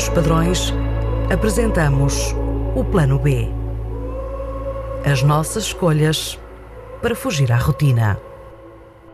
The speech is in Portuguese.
dos padrões, apresentamos o Plano B. As nossas escolhas para fugir à rotina.